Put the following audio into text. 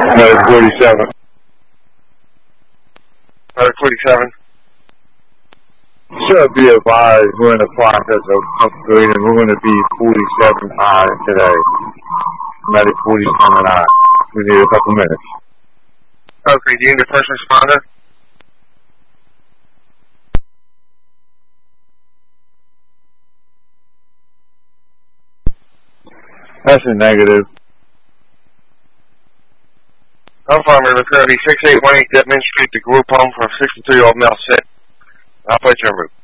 Medic 47. Medic 47. Sure, be advised, we're in the process of upgrading. We're going to be 47 high today. Medic 47 high. We need a couple minutes. Okay, do you need a first responder? That's a negative. Farmer, the 6818 Deadman Street, the group home for a 63-year-old male sick. I'll put you en route.